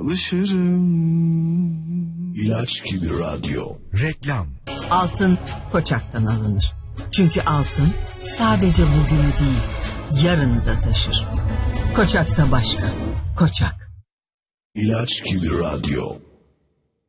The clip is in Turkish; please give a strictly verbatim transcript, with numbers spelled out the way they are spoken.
çalışırım. İlaç gibi radyo. Reklam. Altın Koçak'tan alınır. Çünkü altın sadece bugünü değil, yarını da taşır. Koçaksa başka. Koçak. İlaç gibi radyo.